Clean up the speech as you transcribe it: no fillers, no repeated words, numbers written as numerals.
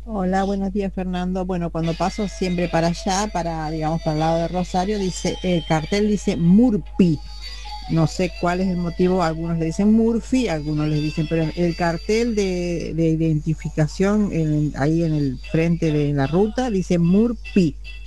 Hola, buenos días Fernando. Bueno, cuando paso siempre para allá, digamos, para el lado de Rosario, dice, el cartel dice Murpi. No sé cuál es el motivo, algunos le dicen Murphy, algunos le dicen, pero el cartel de identificación ahí en el frente de la ruta dice Murpi.